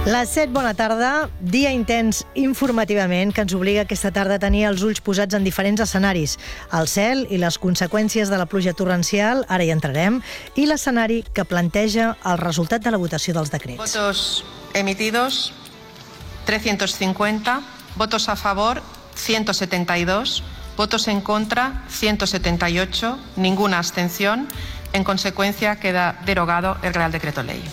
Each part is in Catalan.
Les 7, bona tarda. Dia intens informativament que ens obliga aquesta tarda a tenir els ulls posats en diferents escenaris. El cel i les conseqüències de la pluja torrencial, ara hi entrarem, i l'escenari que planteja el resultat de la votació dels decrets. Votos emitidos, 350. Votos a favor, 172. Votos en contra, 178. Ninguna abstención. En consecuencia, queda derogado el Real Decreto Ley.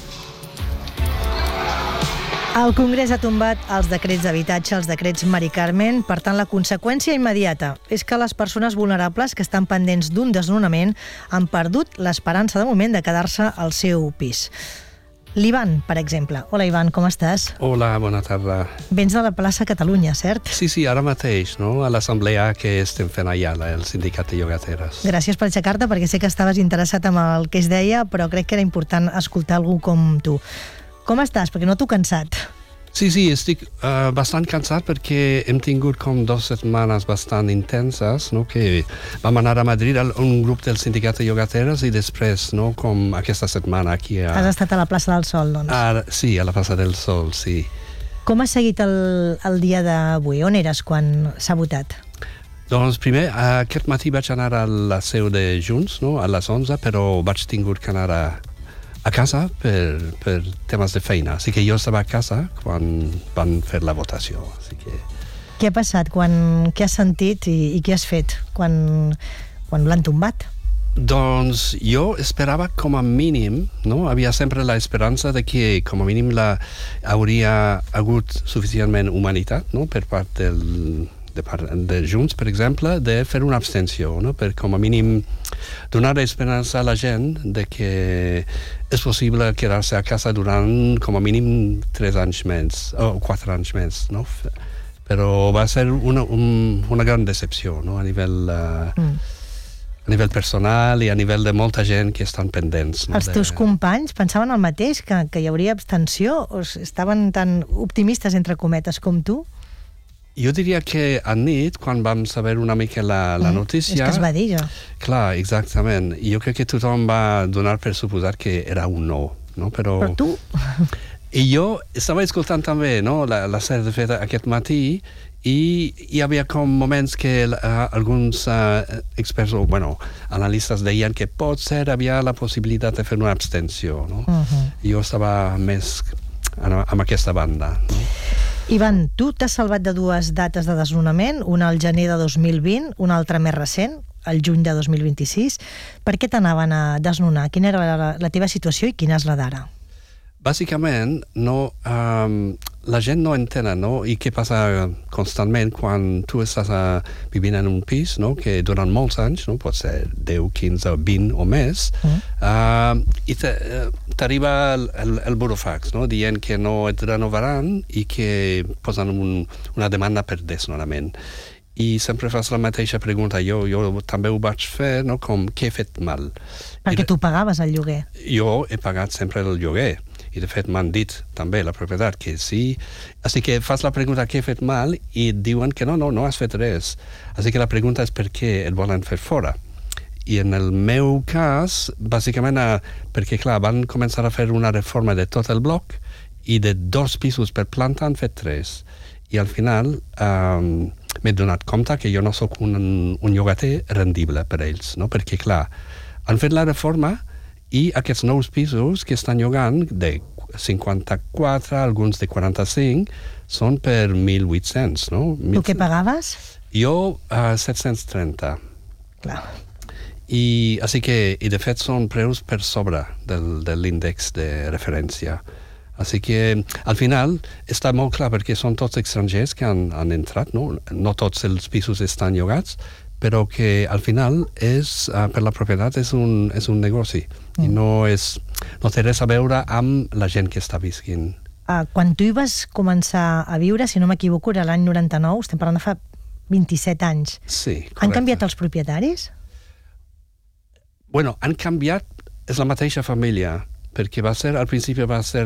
El Congrés ha tombat els decrets d'habitatge, els decrets Mari Carmen. Per tant, la conseqüència immediata és que les persones vulnerables que estan pendents d'un desnonament han perdut l'esperança de moment de quedar-se al seu pis. L'Ivan, per exemple. Hola, Ivan, com estàs? Hola, bona tarda. Vens de la plaça Catalunya, cert? Sí, ara mateix, no? A l'assemblea que estem fent allà, el sindicat de llogateres. Gràcies per aixecar-te, perquè sé que estaves interessat en el que es deia, però crec que era important escoltar algú com tu. Com estàs? Perquè noto cansat. Sí, estic bastant cansat perquè hem tingut com 2 setmanes bastant intenses, no? Que vam anar a Madrid un grup del sindicat de llogateres i després, no? Com aquesta setmana aquí a... Has estat a la plaça del Sol, doncs. Sí, a la plaça del Sol, sí. Com has seguit el dia d'avui? On eres quan s'ha votat? Doncs primer, aquest matí vaig anar a la seu de Junts, no? A les 11, però vaig tingut que anar a casa per temes de feina. Així que jo estava a casa quan van fer la votació. Així que... Què ha passat? Què has sentit i què has fet quan l'han tombat? Doncs jo esperava com a mínim, no? Havia sempre l'esperança de que com a mínim hauria hagut suficientment humanitat, no? Per part de Junts, per exemple, de fer una abstenció, no? Per com a mínim donar esperança a la gent de que és possible quedar-se a casa durant com a mínim 3 anys més, o 4 anys més, no? Però va ser una gran decepció, no? A nivell personal i a nivell de molta gent que estan pendents. No? Els teus companys pensaven el mateix, que hi hauria abstenció, o estaven tan optimistes, entre cometes, com tu? Jo diria que a nit, quan vam saber una mica la notícia... És que es va dir, jo. Clar, exactament. I jo crec que tothom va donar per suposar que era un no, no? Però tu... I jo estava escoltant també, no? La sèrie de fet aquest matí i hi havia com moments que alguns experts o, analistes deien que potser havia la possibilitat de fer una abstenció, no? Jo estava més amb aquesta banda, no? Ivan, tu t'has salvat de 2 dates de desnonament, una al gener de 2020, una altra més recent, al juny de 2026. Per què t'anaven a desnonar? Quina era la teva situació i quina és la d'ara? Bàsicament, no, la gent no entén, no? I què passa constantment quan tu estàs vivint en un pis, no? Que durant molts anys, no? Pot ser 10, 15, 20 o més, i t'arriba el burofax, no? Dient que no et renovaran i que posen una demanda per desnonament. I sempre fas la mateixa pregunta. Jo també ho vaig fer, no? Com, què he fet mal? Perquè tu pagaves el lloguer. Jo he pagat sempre el lloguer. I de fet m'han dit també la propietat que sí. Així que fas la pregunta què he fet mal i et diuen que no has fet res. Així que la pregunta és per què et volen fer fora. I en el meu cas, bàsicament, perquè clar, van començar a fer una reforma de tot el bloc i de 2 pisos per planta han fet 3. I al final m'he donat compte que jo no sóc un llogater rendible per ells, no? Perquè clar, han fet la reforma i aquests nous pisos que estan llogant de 54, alguns de 45, són per 1.800, no? Tu què pagaves? Jo 730. Clar. I de fet són preus per sobre de l'índex de referència. Així que al final està molt clar perquè són tots estrangers que han entrat, no? No tots els pisos estan llogats, però que al final per la propietat és un negoci i no té res a veure amb la gent que està visquint. Quan tu hi vas començar a viure, si no m'equivoco, era l'any 99, estem parlant de fa 27 anys. Sí, correcte. Han canviat els propietaris? Han canviat, és la mateixa família, perquè al principi va ser